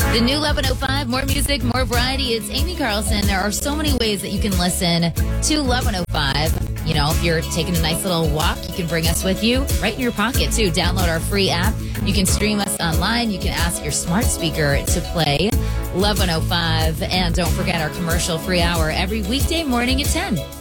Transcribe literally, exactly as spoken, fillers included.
The new eleven oh five, more music, more variety. It's Amy Carlson. There are so many ways that you can listen to eleven oh five. You know, if you're taking a nice little walk, you can bring us with you right in your pocket, too. Download our free app. You can stream us online. You can ask your smart speaker to play eleven oh five. And don't forget our commercial-free hour every weekday morning at ten.